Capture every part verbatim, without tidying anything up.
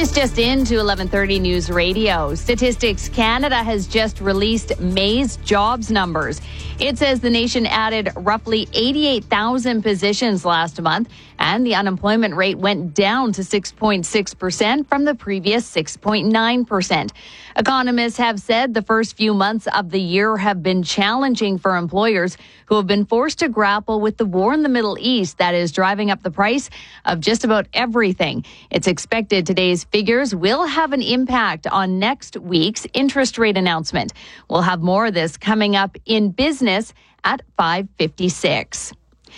This just into eleven thirty News Radio. Statistics Canada has just released May's jobs numbers. It says the nation added roughly eighty-eight thousand positions last month, and the unemployment rate went down to six point six percent from the previous six point nine percent. Economists have said the first few months of the year have been challenging for employers who have been forced to grapple with the war in the Middle East that is driving up the price of just about everything. It's expected today's figures will have an impact on next week's interest rate announcement. We'll have more of this coming up in business at five fifty-six.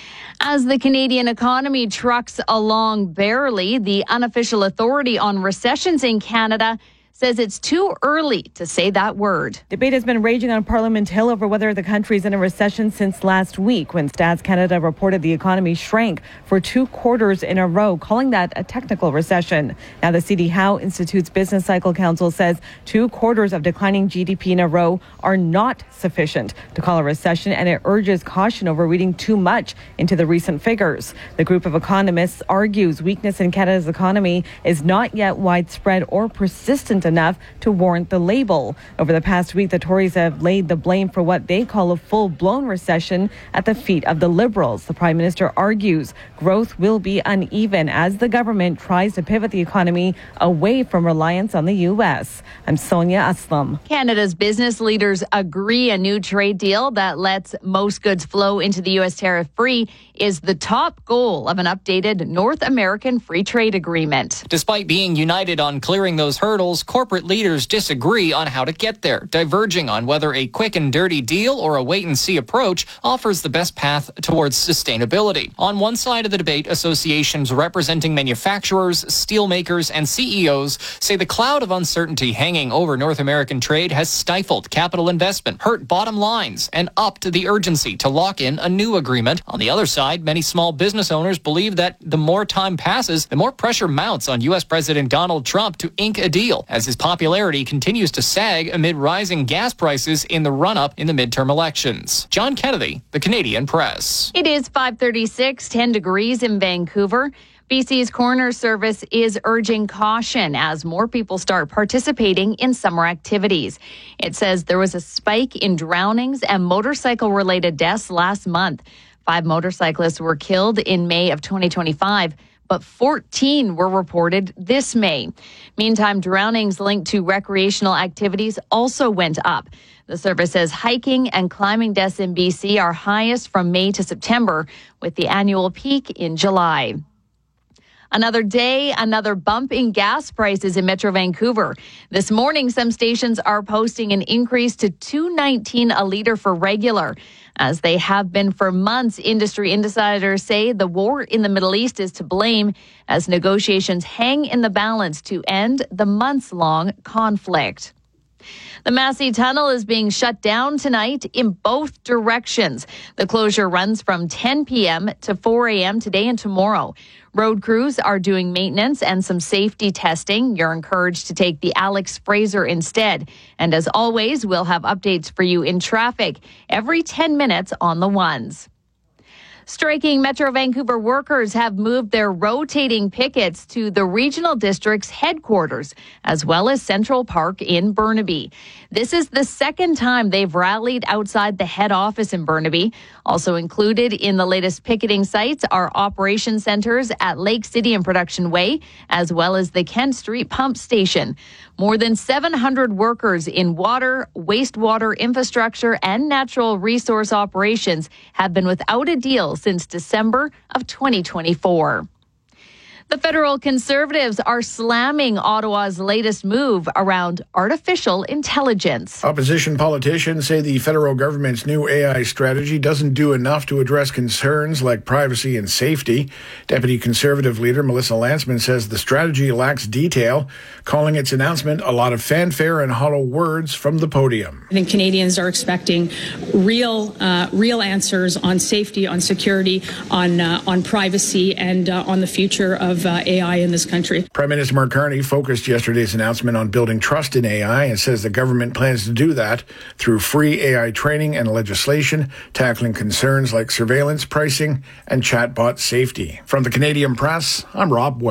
As the Canadian economy trucks along barely, the unofficial authority on recessions in Canada says it's too early to say that word. Debate has been raging on Parliament Hill over whether the country is in a recession since last week, when Stats Canada reported the economy shrank for two quarters in a row, calling that a technical recession. Now, the C D Howe Institute's Business Cycle Council says two quarters of declining G D P in a row are not sufficient to call a recession, and it urges caution over reading too much into the recent figures. The group of economists argues weakness in Canada's economy is not yet widespread or persistent enough to warrant the label. Over the past week, the Tories have laid the blame for what they call a full-blown recession at the feet of the Liberals. The Prime Minister argues growth will be uneven as the government tries to pivot the economy away from reliance on the U S. I'm Sonia Aslam. Canada's business leaders agree a new trade deal that lets most goods flow into the U S tariff-free is the top goal of an updated North American Free Trade Agreement. Despite being united on clearing those hurdles, corporate leaders disagree on how to get there, diverging on whether a quick and dirty deal or a wait-and-see approach offers the best path towards sustainability. On one side of the debate, associations representing manufacturers, steelmakers, and C E Os say the cloud of uncertainty hanging over North American trade has stifled capital investment, hurt bottom lines, and upped the urgency to lock in a new agreement. On the other side, many small business owners believe that the more time passes, the more pressure mounts on U S President Donald Trump to ink a deal, as his popularity continues to sag amid rising gas prices in the run-up in the midterm elections. John Kennedy, The Canadian Press. It is five thirty-six, ten degrees in Vancouver. B C's Coroner Service is urging caution as more people start participating in summer activities. It says there was a spike in drownings and motorcycle-related deaths last month. Five motorcyclists were killed in May of twenty twenty-five. But fourteen were reported this May. Meantime, drownings linked to recreational activities also went up. The service says hiking and climbing deaths in B C are highest from May to September, with the annual peak in July. Another day, another bump in gas prices in Metro Vancouver. This morning, some stations are posting an increase to two dollars and nineteen cents a litre for regular. As they have been for months, industry insiders say the war in the Middle East is to blame as negotiations hang in the balance to end the months-long conflict. The Massey Tunnel is being shut down tonight in both directions. The closure runs from ten p.m. to four a.m. today and tomorrow. Road crews are doing maintenance and some safety testing. You're encouraged to take the Alex Fraser instead. And as always, we'll have updates for you in traffic every ten minutes on the ones. Striking Metro Vancouver workers have moved their rotating pickets to the regional district's headquarters, as well as Central Park in Burnaby. This is the second time they've rallied outside the head office in Burnaby. Also included in the latest picketing sites are operation centers at Lake City and Production Way, as well as the Kent Street Pump Station. More than seven hundred workers in water, wastewater infrastructure, and natural resource operations have been without a deal since December of twenty twenty-four. The federal Conservatives are slamming Ottawa's latest move around artificial intelligence. Opposition politicians say the federal government's new A I strategy doesn't do enough to address concerns like privacy and safety. Deputy Conservative leader Melissa Lantsman says the strategy lacks detail, calling its announcement a lot of fanfare and hollow words from the podium. I think Canadians are expecting real, uh, real answers on safety, on security, on uh, on privacy, and uh, on the future of Uh, A I in this country. Prime Minister Mark Carney focused yesterday's announcement on building trust in A I and says the government plans to do that through free A I training and legislation, tackling concerns like surveillance, pricing, and chatbot safety. From the Canadian Press, I'm Rob West.